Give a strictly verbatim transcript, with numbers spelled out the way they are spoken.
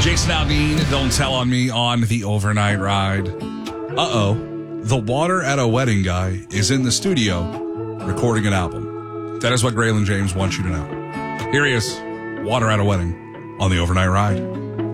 Jason Aldean, Don't Tell on Me on the overnight ride. Uh-oh, the Water at a Wedding guy is in the studio recording an album. That is what Graylin James wants you to know. Here he is, Water at a Wedding on the overnight ride.